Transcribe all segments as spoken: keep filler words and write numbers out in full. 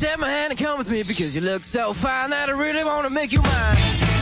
take my hand and come with me because you look so fine that I really want to make you mine.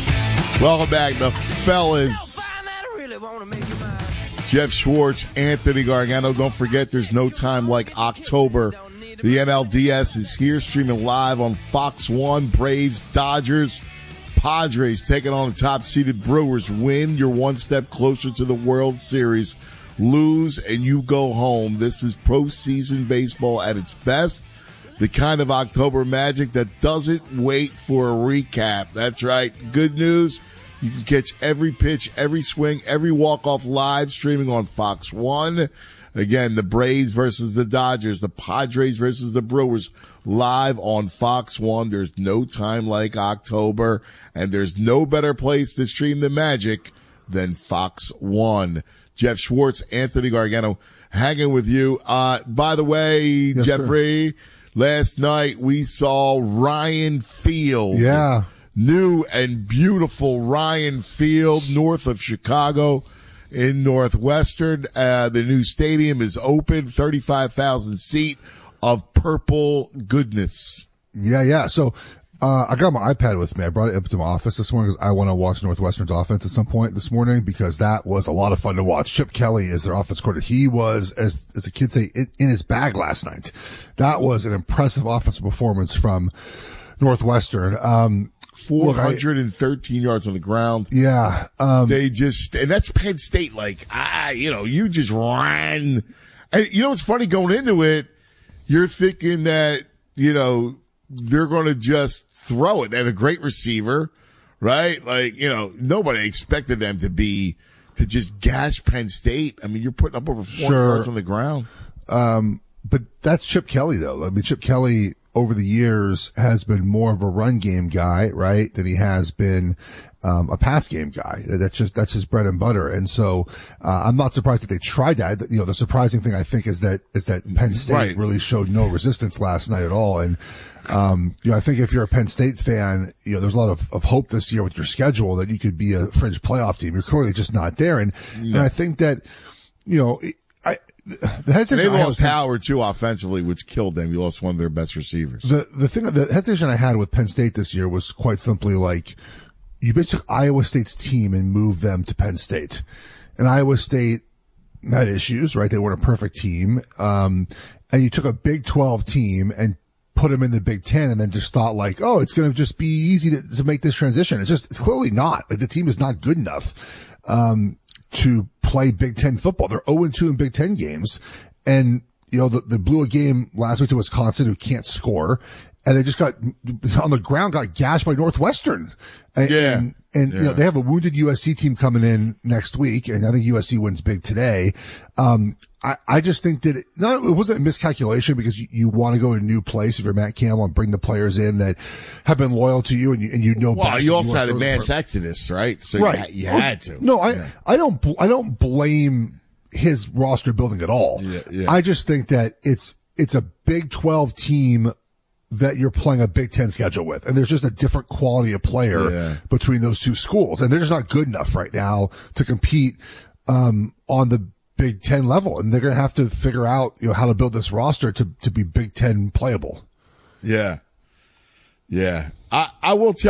Welcome back, the fellas. So fine that I really want to make you mine. Jeff Schwartz, Anthony Gargano. Don't forget, there's no time like October. The N L D S is here, streaming live on Fox one. Braves, Dodgers, Padres taking on the top-seeded Brewers. Win, you're one step closer to the World Series. Lose, and you go home. This is postseason baseball at its best. The kind of October magic that doesn't wait for a recap. That's right. Good news. You can catch every pitch, every swing, every walk-off live streaming on Fox one. Again, the Braves versus the Dodgers, the Padres versus the Brewers, live on Fox one. There's no time like October, and there's no better place to stream the magic than Fox one. Jeff Schwartz, Anthony Gargano, hanging with you. Uh, by the way, yes, Jeffrey, sir. Last night we saw Ryan Field. Yeah. New and beautiful Ryan Field, north of Chicago in Northwestern. Uh, the new stadium is open, thirty-five thousand seat of purple goodness. Yeah, yeah. So, uh, I got my iPad with me. I brought it up to my office this morning because I want to watch Northwestern's offense at some point this morning because that was a lot of fun to watch. Chip Kelly is their offense coordinator. He was, as, as the kids say, in, in his bag last night. That was an impressive offensive performance from Northwestern. Um, four hundred thirteen yards on the ground. Yeah. Um, they just, and that's Penn State. Like, ah, you know, you just ran. And you know what's funny going into it? You're thinking that, you know, they're going to just throw it. They have a great receiver, right? Like, you know, nobody expected them to be, to just gash Penn State. I mean, you're putting up over four hundred sure. yards on the ground. Um, but that's Chip Kelly though. I mean, Chip Kelly over the years has been more of a run game guy, right? Than he has been, um, a pass game guy. That's just, that's his bread and butter. And so, uh, I'm not surprised that they tried that. You know, the surprising thing I think is that, is that Penn State right. really showed no resistance last night at all. And, um, you know, I think if you're a Penn State fan, you know, there's a lot of, of hope this year with your schedule that you could be a fringe playoff team. You're clearly just not there. And, no. and I think that, you know, I, the hesitation they I lost Howard too offensively, which killed them. You lost one of their best receivers. The, the thing, the hesitation I had with Penn State this year was quite simply like, you basically took Iowa State's team and moved them to Penn State. And Iowa State had issues, right? They weren't a perfect team. Um, and you took a Big twelve team and put them in the Big Ten and then just thought like, oh, it's going to just be easy to, to make this transition. It's just, it's clearly not. Like the team is not good enough, um, to play Big Ten football. They're oh and two in Big Ten games. And, you know, they blew a game last week to Wisconsin who can't score. And they just got on the ground, got gashed by Northwestern. And, yeah. and, and yeah. you know, they have a wounded U S C team coming in next week. And I think U S C wins big today. Um, I, I just think that it, no, it wasn't a miscalculation because you, you want to go to a new place if you're Matt Campbell and bring the players in that have been loyal to you and you, and you know, well, you also you had a mass for, exodus, right? So right. you, you had to. No, I, yeah. I don't, I don't blame his roster building at all. Yeah, yeah. I just think that it's, it's a Big twelve team that you're playing a Big Ten schedule with. And there's just a different quality of player yeah. between those two schools. And they're just not good enough right now to compete, um, on the Big Ten level. And they're going to have to figure out, you know, how to build this roster to, to be Big Ten playable. Yeah. Yeah. I, I will tell